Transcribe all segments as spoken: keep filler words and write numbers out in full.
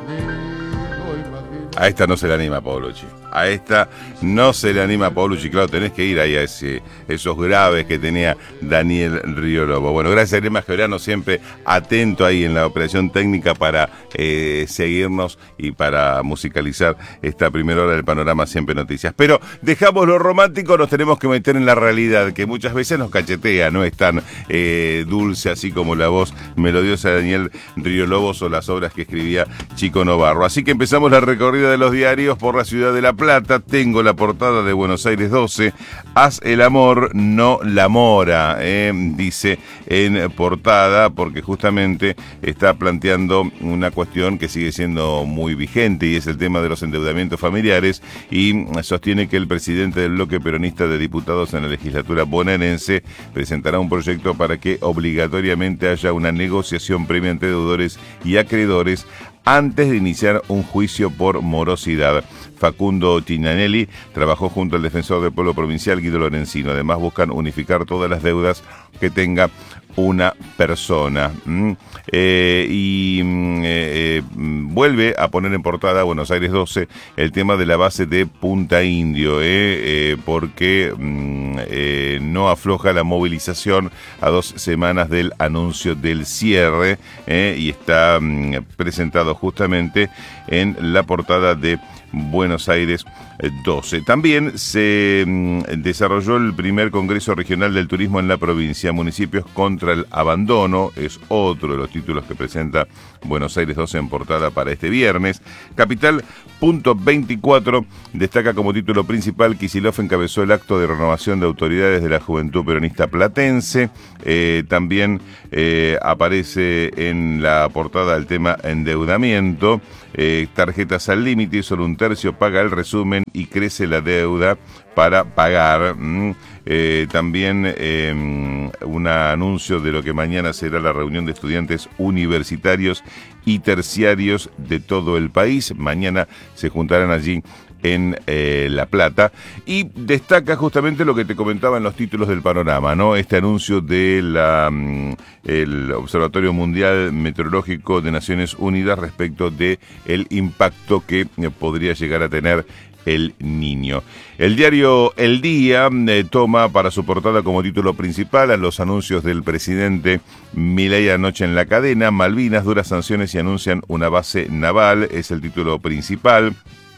A esta no se le anima Paulucci. A esta no se le anima Paulucci. Claro, tenés que ir ahí a ese, esos graves que tenía Daniel Río Lobo. Bueno, gracias a Irema Georiano, siempre atento ahí en la operación técnica para eh, seguirnos y para musicalizar esta primera hora del Panorama Siempre Noticias. Pero dejamos lo romántico, nos tenemos que meter en la realidad, que muchas veces nos cachetea, no es tan eh, dulce así como la voz melodiosa de Daniel Río Lobos o las obras que escribía Chico Novarro. Así que empezamos la recorrida de los diarios por la ciudad de La Plata. Tengo la portada de Buenos Aires doce. Haz el amor, no la mora, eh, dice en portada, porque justamente está planteando una cuestión que sigue siendo muy vigente y es el tema de los endeudamientos familiares, y sostiene que el presidente del bloque peronista de diputados en la legislatura bonaerense presentará un proyecto para que obligatoriamente haya una negociación previa entre deudores y acreedores antes de iniciar un juicio por morosidad. Facundo Tignanelli trabajó junto al defensor del pueblo provincial Guido Lorenzino. Además buscan unificar todas las deudas que tenga una persona. ¿Mm? Eh, y mm, eh, vuelve a poner en portada Buenos Aires doce el tema de la base de Punta Indio, eh, eh, porque mm, eh, no afloja la movilización a dos semanas del anuncio del cierre, eh, y está mm, presentado justamente en la portada de Buenos Aires doce. También se mm, desarrolló el primer Congreso Regional del Turismo en la provincia. Municipios contra el abandono es otro de los títulos que presenta Buenos Aires doce en portada para este viernes. Capital punto veinticuatro destaca como título principal: Kicillof encabezó el acto de renovación de autoridades de la Juventud Peronista Platense. Eh, también eh, aparece en la portada el tema endeudamiento. Eh, tarjetas al límite, solo un tercio paga el resumen y crece la deuda para pagar. Mm. Eh, también eh, un anuncio de lo que mañana será la reunión de estudiantes universitarios y terciarios de todo el país. Mañana se juntarán allí en eh, La Plata, y destaca justamente lo que te comentaba en los títulos del Panorama, ¿no? Este anuncio de la mm, el Observatorio Mundial Meteorológico de Naciones Unidas respecto de el impacto que eh, podría llegar a tener el Niño. El diario El Día eh, toma para su portada como título principal a los anuncios del presidente Milei anoche en la cadena. Malvinas, duras sanciones y anuncian una base naval, es el título principal.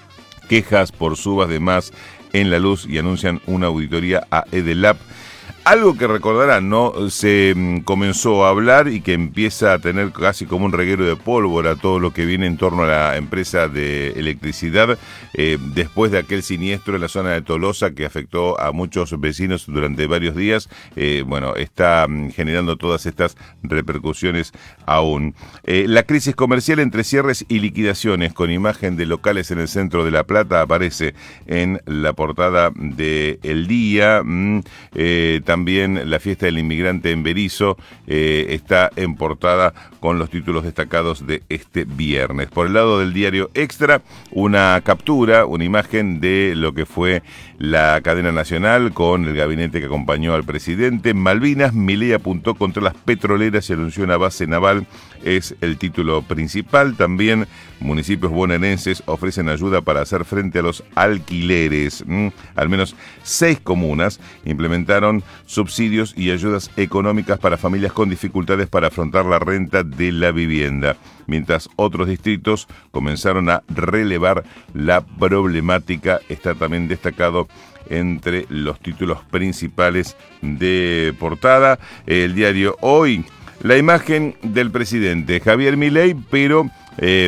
Quejas por subas de más en la luz y anuncian una auditoría a Edelap. Algo que recordarán, ¿no? Se mm, comenzó a hablar y que empieza a tener casi como un reguero de pólvora todo lo que viene en torno a la empresa de electricidad, eh, después de aquel siniestro en la zona de Tolosa que afectó a muchos vecinos durante varios días. Eh, bueno, está mm, generando todas estas repercusiones aún. Eh, la crisis comercial entre cierres y liquidaciones, con imagen de locales en el centro de La Plata, aparece en la portada de El Día. Mm, eh, También la fiesta del inmigrante en Berizo eh, está en portada con los títulos destacados de este viernes. Por el lado del diario Extra, una captura, una imagen de lo que fue la cadena nacional con el gabinete que acompañó al presidente. Malvinas, Milei apuntó contra las petroleras y anunció una base naval, es el título principal. También municipios bonaerenses ofrecen ayuda para hacer frente a los alquileres. Mm, al menos seis comunas implementaron subsidios y ayudas económicas para familias con dificultades para afrontar la renta de la vivienda, mientras otros distritos comenzaron a relevar la problemática. Está también destacado entre los títulos principales de portada. El diario Hoy, la imagen del presidente Javier Milei, pero eh,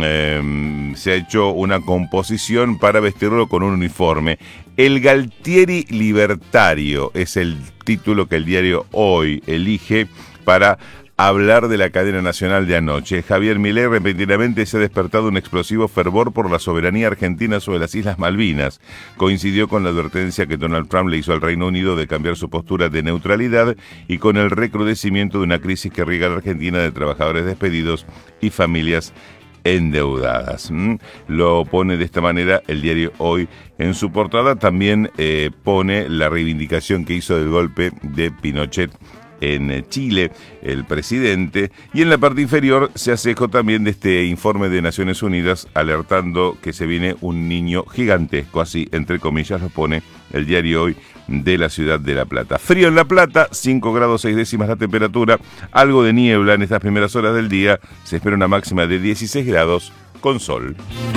eh, se ha hecho una composición para vestirlo con un uniforme. El Galtieri libertario es el título que el diario Hoy elige para hablar de la cadena nacional de anoche. Javier Milei repentinamente se ha despertado un explosivo fervor por la soberanía argentina sobre las Islas Malvinas. Coincidió con la advertencia que Donald Trump le hizo al Reino Unido de cambiar su postura de neutralidad y con el recrudecimiento de una crisis que riega a la Argentina de trabajadores despedidos y familias endeudadas. ¿Mm? Lo pone de esta manera el diario Hoy en su portada. También eh, pone la reivindicación que hizo del golpe de Pinochet en Chile, el presidente. Y en la parte inferior se hace eco también de este informe de Naciones Unidas alertando que se viene un niño gigantesco, así entre comillas lo pone el diario Hoy de la ciudad de La Plata. Frío en La Plata, cinco grados seis décimas la temperatura, algo de niebla en estas primeras horas del día, se espera una máxima de dieciséis grados con sol.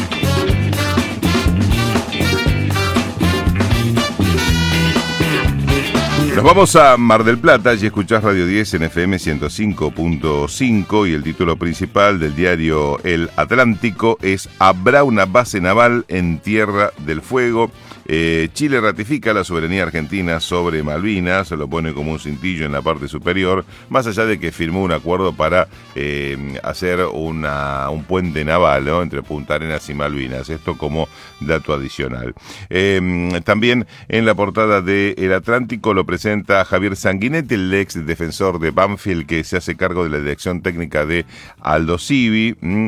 Nos vamos a Mar del Plata y escuchás Radio diez en F M ciento cinco punto cinco y el título principal del diario El Atlántico es «Habrá una base naval en Tierra del Fuego». Eh, Chile ratifica la soberanía argentina sobre Malvinas, se lo pone como un cintillo en la parte superior, más allá de que firmó un acuerdo para eh, hacer una, un puente naval, ¿no?, entre Punta Arenas y Malvinas, esto como dato adicional. Eh, también en la portada de El Atlántico lo presenta Javier Sanguinetti, el ex defensor de Banfield, que se hace cargo de la dirección técnica de Aldo Civi, mm,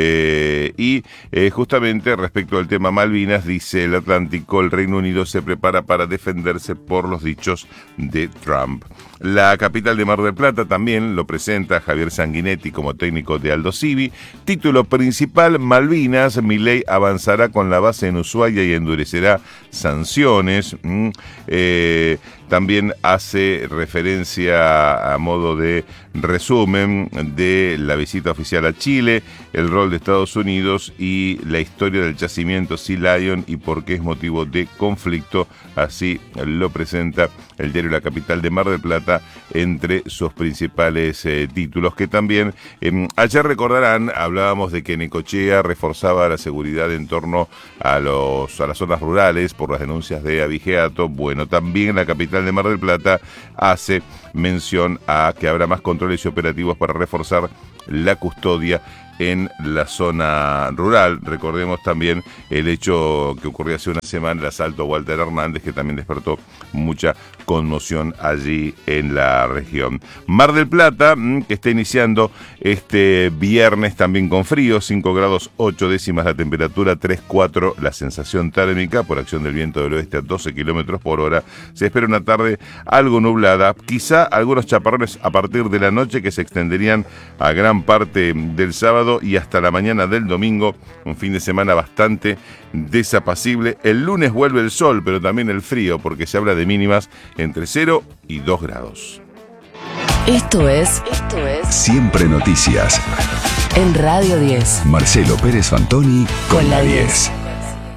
eh, y eh, justamente respecto al tema Malvinas, dice El Atlántico, el Reino Unido se prepara para defenderse por los dichos de Trump. La capital de Mar del Plata también lo presenta Javier Sanguinetti como técnico de Aldo Civi. Título principal, Malvinas, Milei avanzará con la base en Ushuaia y endurecerá sanciones. Mm, eh, también hace referencia a modo de resumen de la visita oficial a Chile, el rol de Estados Unidos y la historia del yacimiento Sea Lion y por qué es motivo de conflicto. Así lo presenta el diario La Capital de Mar del Plata entre sus principales eh, títulos, que también eh, ayer recordarán, hablábamos de que Necochea reforzaba la seguridad en torno a, los, a las zonas rurales por las denuncias de abigeato. Bueno, también La Capital de Mar del Plata hace mención a que habrá más controles y operativos para reforzar la custodia en la zona rural. Recordemos también el hecho que ocurrió hace una semana, el asalto a Walter Hernández, que también despertó mucha conmoción allí en la región. Mar del Plata, que está iniciando este viernes también con frío, cinco grados ocho décimas la temperatura, tres cuatro la sensación térmica por acción del viento del oeste a doce kilómetros por hora. Se espera una tarde algo nublada, quizá algunos chaparrones a partir de la noche que se extenderían a gran parte del sábado y hasta la mañana del domingo, un fin de semana bastante desapacible. El lunes vuelve el sol, pero también el frío, porque se habla de mínimas entre cero y dos grados. Esto es, esto es Siempre Noticias. En Radio diez. Marcelo Pérez Fantoni con, con la diez.